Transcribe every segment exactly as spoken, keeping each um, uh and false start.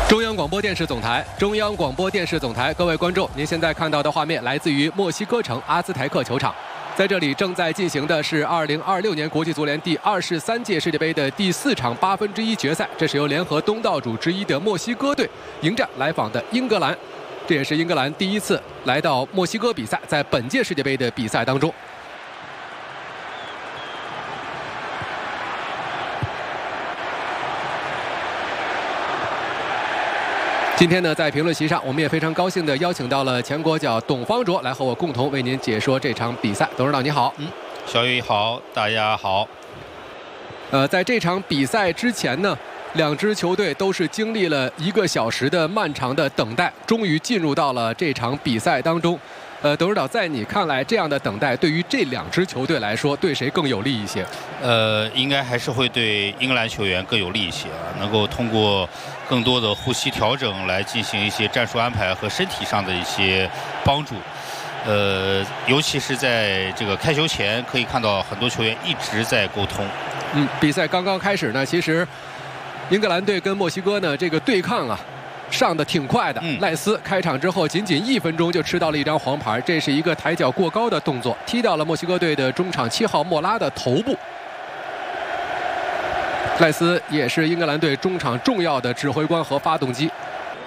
中央广播电视总台，中央广播电视总台，各位观众，您现在看到的画面来自于墨西哥城阿兹台克球场，在这里正在进行的是二零二六年国际足联第二十三届世界杯的第四场八分之一决赛，这是由联合东道主之一的墨西哥队迎战来访的英格兰，这也是英格兰第一次来到墨西哥比赛，在本届世界杯的比赛当中。 今天呢，在评论席上，我们也非常高兴地邀请到了前国脚董方卓来和我共同为您解说这场比赛。董事长你好， 嗯，小雨好，大家好。 呃，在这场比赛之前呢，两支球队都是经历了一个小时的漫长的等待，终于进入到了这场比赛当中。呃，董事长，在你看来，这样的等待对于这两支球队来说，对谁更有利一些？ 呃，应该还是会对英格兰球员更有利一些啊，能够通过更多的呼吸调整来进行一些战术安排和身体上的一些帮助。呃，尤其是在这个开球前，可以看到很多球员一直在沟通。 嗯，比赛刚刚开始呢，其实英格兰队跟墨西哥呢这个对抗啊。 上的挺快的， 嗯、 赖斯开场之后仅仅一分钟就吃到了一张黄牌，这是一个抬脚过高的动作，踢到了墨西哥队的中场七号莫拉的头部。赖斯也是英格兰队中场重要的指挥官和发动机。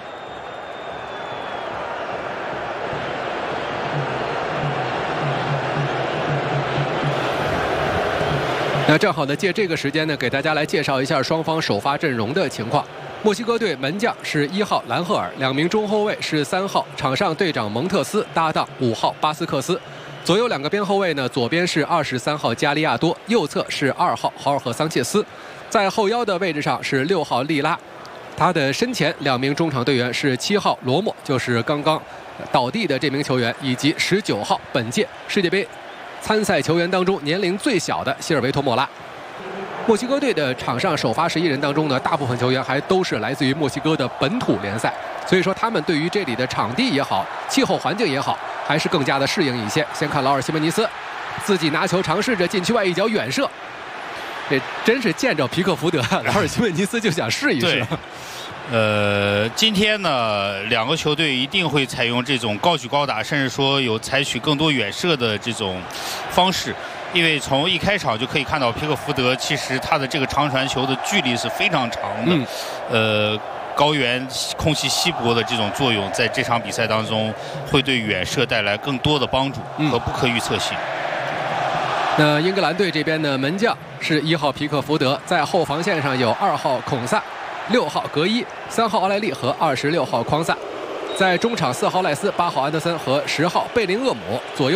那正好呢，借这个时间呢，给大家来介绍一下双方首发阵容的情况。 墨西哥队门将是一号兰赫尔，两名中后卫是三号场上队长蒙特斯搭档五号巴斯克斯，左右两个边后卫呢，左边是二十三号加利亚多，右侧是二号豪尔赫桑切斯，在后腰的位置上是六号利拉，他的身前两名中场队员是七号罗莫，就是刚刚倒地的这名球员，以及十九号本届世界杯参赛球员当中年龄最小的希尔维托莫拉。 墨西哥队的场上首发十一人当中呢，大部分球员还都是来自于墨西哥的本土联赛，所以说他们对于这里的场地也好，气候环境也好，还是更加的适应一些。先看劳尔·西门尼斯，自己拿球尝试着禁区外一脚远射，这真是见着皮克福德，劳尔·西门尼斯就想试一试。 呃，今天呢，两个球队一定会采用这种高举高打，甚至说有采取更多远射的这种方式。 因为从一开场就可以看到，皮克福德其实他的这个长传球的距离是非常长的，嗯、呃，高原空气稀薄的这种作用，在这场比赛当中会对远射带来更多的帮助和不可预测性。 嗯、那英格兰队这边呢，门将是一号皮克福德，在后防线上有二号孔萨、六号格伊、三号奥莱利和二十六号匡萨，在中场四号赖斯、八号安德森和十号贝林厄姆左右。